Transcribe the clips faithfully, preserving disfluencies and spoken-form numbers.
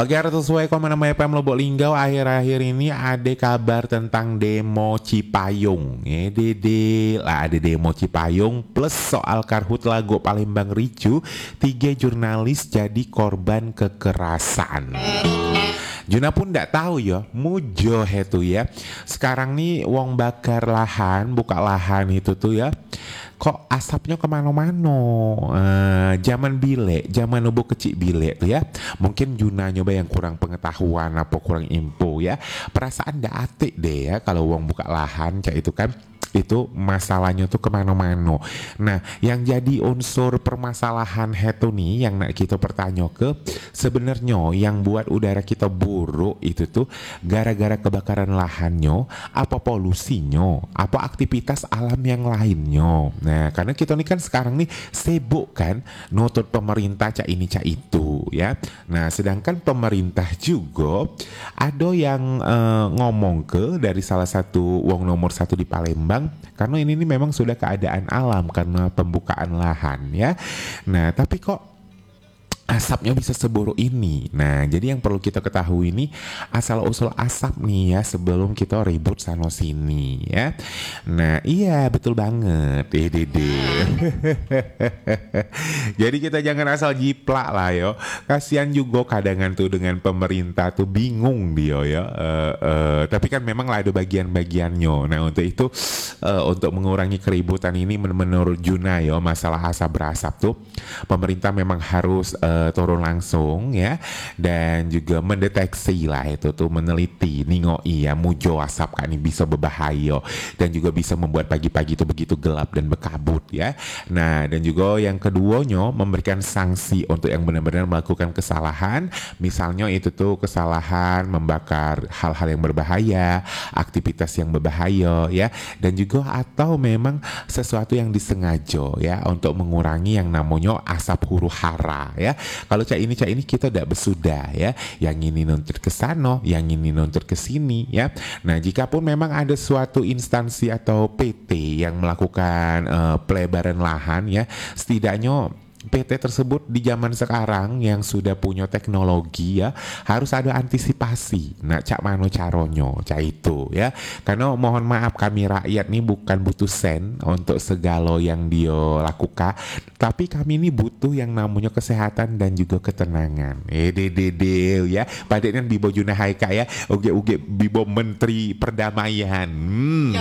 Oke, sesuai komen nama F M Lubuk Linggau, akhir-akhir ini ada kabar tentang demo Cipayung. Ya, dede lah ada demo Cipayung plus soal karhut lagu Palembang ricu, tiga jurnalis jadi korban kekerasan. Juna pun ndak tahu ya, mujo itu ya. Sekarang nih wong bakar lahan, buka lahan itu tuh ya. Kok asapnya kemana-mana? Uh, zaman bile, zaman nubu kecil bile tuh ya. Mungkin Juna nyoba yang kurang pengetahuan apa kurang info ya. Perasaan ndak atik deh ya kalau wong buka lahan kayak itu kan. Itu masalahnya tuh kemana-mana. Nah, yang jadi unsur permasalahan itu nih yang nak kita pertanyaan ke sebenarnya yang buat udara kita buruk itu tuh gara-gara kebakaran lahannya, apa polusinya, apa aktivitas alam yang lainnya. Nah, karena kita nih kan sekarang nih sibuk kan nutut pemerintah cak ini cak itu ya. Nah, sedangkan pemerintah juga ada yang uh, ngomong ke dari salah satu wong nomor satu di Palembang. Karena ini, ini memang sudah keadaan alam karena pembukaan lahan ya. Nah tapi kok asapnya bisa seburuk ini. Nah, jadi yang perlu kita ketahui ini asal-usul asap nih ya sebelum kita ribut sana sini ya. Nah, iya betul banget. Eh, dede. Jadi kita jangan asal jiplak lah yo. Kasihan juga kadangan tuh dengan pemerintah tuh bingung dia ya. Uh, uh, tapi kan memang lah ada bagian-bagiannya. Nah, untuk itu uh, untuk mengurangi keributan ini men- menurut Juna yo masalah asap berasap tuh pemerintah memang harus uh, turun langsung ya dan juga mendeteksi lah itu tuh meneliti ningoi ya mujo asap kan ini bisa berbahaya dan juga bisa membuat pagi-pagi itu begitu gelap dan berkabut ya. Nah dan juga yang keduanya memberikan sanksi untuk yang benar-benar melakukan kesalahan, misalnya itu tuh kesalahan membakar hal-hal yang berbahaya, aktivitas yang berbahaya ya, dan juga atau memang sesuatu yang disengaja ya untuk mengurangi yang namanya asap huru hara ya. Kalau cak ini cak ini kita tidak bersudah ya, yang ini nuntut ke sana, yang ini nuntut ke sini ya. Nah jika pun memang ada suatu instansi atau P T yang melakukan uh, pelebaran lahan ya, setidaknya P T tersebut di zaman sekarang yang sudah punya teknologi ya harus ada antisipasi. Nah cak mano caronyo cak itu ya, karena mohon maaf kami rakyat nih bukan butuh sen untuk segala yang dia lakukan, tapi kami ini butuh yang namanya kesehatan dan juga ketenangan. Eh dede ya padahal Bibo Juna Haika ya, oke oke Bibo Menteri Perdamaian. Hmm.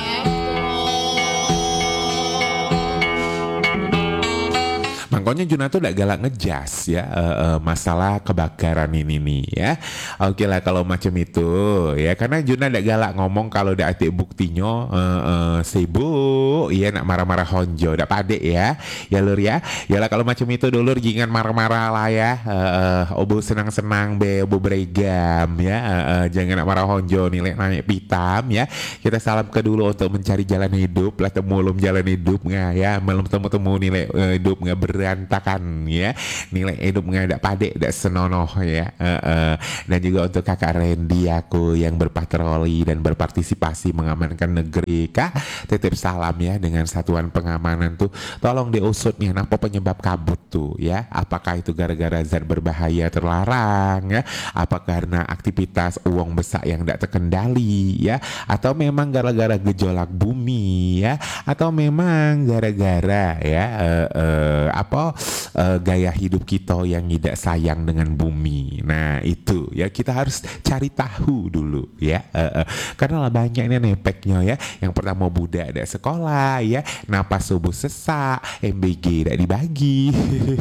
Makanya Juna tuh udah galak ngejas ya uh, uh, masalah kebakaran ini nih ya. Oke lah kalau macam itu ya, karena Juna udah galak ngomong kalau udah ada buktinya uh, uh, sibuk ya nak marah-marah honjo udah pade ya ya lur ya. Ya lah kalau macam itu dulur jangan marah-marah lah ya, uh, uh, obo senang-senang be obo beregam ya, uh, uh, jangan nak marah honjo nilai naik pitam ya. Kita salam ke dulu untuk mencari jalan hidup lah, temulum jalan hidup nggak ya, belum temu-temu nilai uh, hidup nggak ber berantakan ya, nilai hidup nggak pade nggak senonoh ya. uh, uh. Dan juga untuk kakak Randy aku yang berpatroli dan berpartisipasi mengamankan negeri kak, titip salam ya dengan satuan pengamanan tuh, tolong diusut nih apa penyebab kabut tuh ya, apakah itu gara-gara zat berbahaya terlarang ya, apa karena aktivitas uang besar yang tidak terkendali ya, atau memang gara-gara gejolak bumi ya, atau memang gara-gara ya uh, uh, apa uh, gaya hidup kita yang tidak sayang dengan bumi. Nah itu ya kita harus cari tahu dulu ya, uh, uh, karena lah banyak ini nepeknya ya. Yang pertama budak ada sekolah ya, napas subuh sesak, M B G tidak dibagi.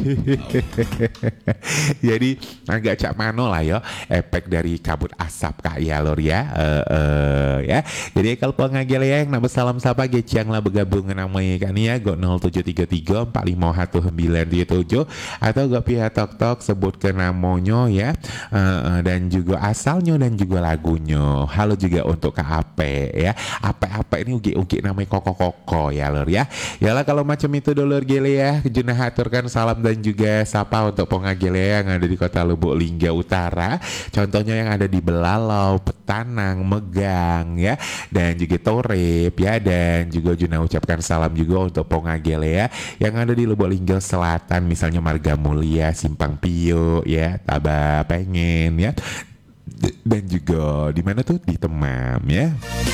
Jadi agak cak mano lah ya efek dari kabut asap kak ya lor ya, uh, uh, ya. Jadi kalau pengajian yang nak bersalam sapa geciang lah bergabung namanya kan ya go nol tujuh tiga tiga empat lima satu sembilan tujuh atau gak pihak tok tok sebutkan namanya ya, uh, dan juga asalnya dan juga lagunya. Halo juga untuk K A P ya, apa-apa ini ugi-ugi namanya koko-koko ya lor ya. Yalah kalau macam itu dulur gile ya, Juna haturkan salam dan juga sapa untuk pengagile yang ada di kota Lubuk Linggau Utara, contohnya yang ada di Belalau, Petanang, Megang ya, dan juga Torep ya, dan juga Juna ucapkan salam juga untuk pengagile ya yang ada di Lubuk Linggau Selatan misalnya Marga Mulia, Simpang Pio ya, Taba Pengen ya. Dan juga di mana tuh, di Temam ya.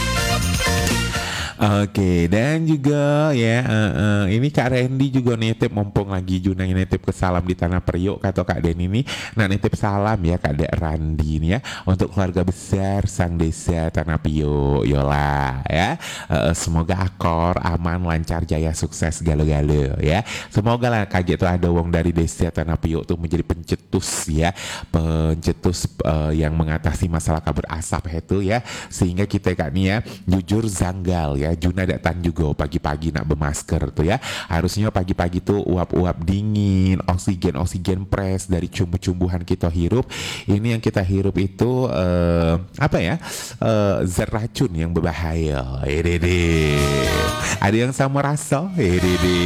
Oke, dan juga ya uh, uh, ini Kak Randy juga nitip, mumpung lagi Junai nitip ke salam di Tanah Priok kata Kak Den ini. Nah, nitip salam ya Kak Dek Randi nih ya untuk keluarga besar Sang Desa Tanah Priok Yola ya. Uh, semoga akor aman, lancar, jaya, sukses, galo-galo ya. Semoga lah kaget tuh ada wong dari Desa Tanah Priok tuh menjadi pencetus ya, pencetus uh, yang mengatasi masalah kabut asap itu ya, sehingga kita Kak nih ya jujur zanggal ya. Juna datang juga pagi-pagi nak bermasker tuh ya. Harusnya pagi-pagi tuh uap-uap dingin, oksigen-oksigen press dari cumbu-cumbuhan kita hirup. Ini yang kita hirup itu uh, apa ya? Uh, zat racun yang berbahaya. Edede. Ada yang sama rasa? Edede.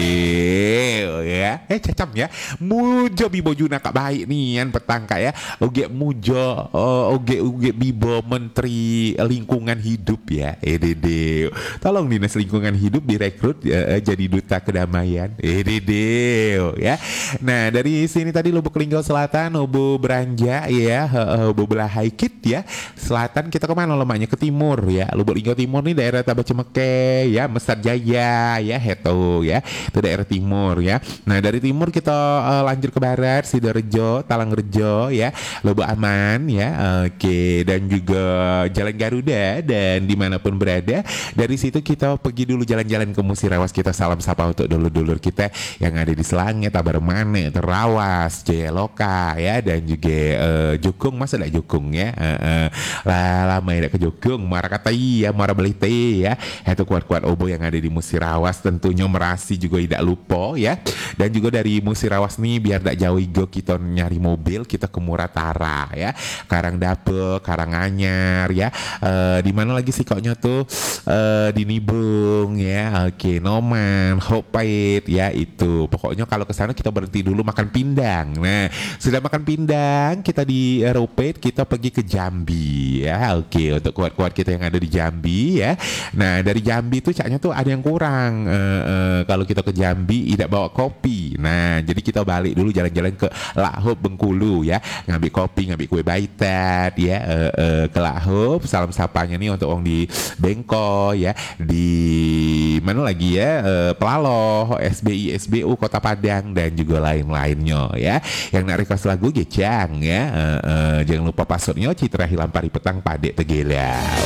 Ya. Eh cacam ya. Mujo bibo Juna kak baik nih yang petang kak ya. Oge mujo, uh, oge oge bibo Menteri Lingkungan Hidup ya. Edede. Tolong Dinas Lingkungan Hidup direkrut uh, jadi duta kedamaian. Eh dede ya. Nah, dari sini tadi Lubuk Linggau Selatan, Ubu Beranja ya, uh, Ubu Belah Haikit ya. Selatan kita kemana lemahnya? Ke timur ya. Lubuk Linggau Timur nih daerah Taba Cemeke ya, Mesar Jaya ya, Heto ya. Itu daerah timur ya. Nah, dari timur kita uh, lanjut ke barat, Sidoarjo, Talangrejo ya, Lubuk Aman ya. Oke, dan juga Jalan Garuda dan dimanapun berada. Dari situ kita pergi dulu jalan-jalan ke Musirawas, kita salam sapa untuk dulur-dulur kita yang ada di Selangit, Tabarmane, Terawas, Jaya Loka ya, dan juga uh, Jukung, masa tidak Jukung ya, uh, uh, lah lama tidak ke Jukung, Marakatai ya, Muara Belite ya, itu kuat-kuat obo yang ada di Musirawas, tentunya Merasi juga tidak lupa ya. Dan juga dari Musirawas nih biar tidak jauh go kita nyari mobil, kita ke Muratara ya, Karangdape, Karanganyar ya, uh, di mana lagi sih koknya tuh uh, di Nibung ya, oke, okay, Noman, Hopait ya, itu pokoknya kalau ke sana kita berhenti dulu makan pindang. Nah, sudah makan pindang kita di Ropeit, kita pergi ke Jambi ya, oke, okay, untuk kuat-kuat kita yang ada di Jambi ya. Nah, dari Jambi tuh caknya tuh ada yang kurang, uh, uh, kalau kita ke Jambi tidak bawa kopi. Nah, jadi kita balik dulu jalan-jalan ke Lahup Bengkulu ya, ngambil kopi, ngambil kue baitat ya, uh, uh, ke Lahup. Salam sapanya nih untuk orang di Bengko ya, di mana lagi ya, uh, Pelaloh, S B I, S B U Kota Padang, dan juga lain-lainnya ya. Yang nak request lagu Gecang ya, uh, uh, jangan lupa passwordnya Citra Hilang Pari Petang Padek Tegelau.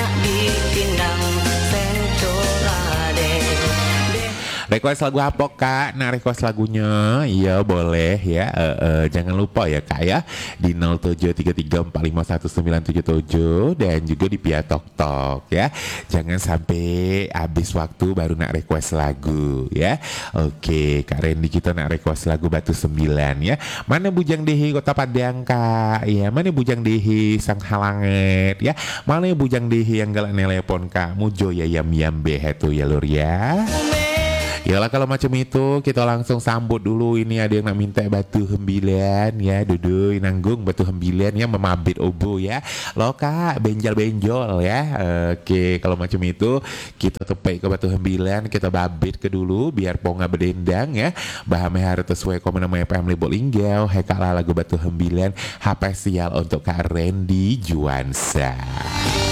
Request lagu apa kak? Nah, request lagunya iya boleh ya, uh, uh, jangan lupa ya kak ya, di nol tujuh tiga tiga empat lima satu sembilan tujuh tujuh, dan juga di Pia Tok Tok ya. Jangan sampai habis waktu baru nak request lagu ya. Oke, Kak Randy kita nak request lagu Batu Sembilan ya. Mana Bujang Dehi Kota Padang kak ya, mana Bujang Dehi Sang Halanget ya, mana Bujang Dehi yang galak nelepon kak, mujo ya yam yam behetu ya lur ya. Yalah kalau macam itu kita langsung sambut dulu. Ini ada yang nak minta Batu Hembilan ya, dudui nanggung Batu Hembilan ya, memabit obo ya. Lo kak benjol-benjol ya. Oke, kalau macam itu kita tepek ke Batu Hembilan, kita babit ke dulu biar ponga berdendang ya. Bahame harus sesuai komen nama P M Lubuk Linggau. Hekalah lagu Batu Hembilan, H P sial untuk Kak Randy Juansa.